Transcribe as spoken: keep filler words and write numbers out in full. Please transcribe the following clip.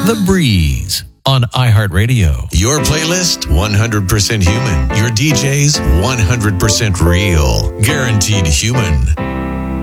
The Breeze on iHeartRadio. Your playlist, one hundred percent human. Your D Js, one hundred percent real. Guaranteed human.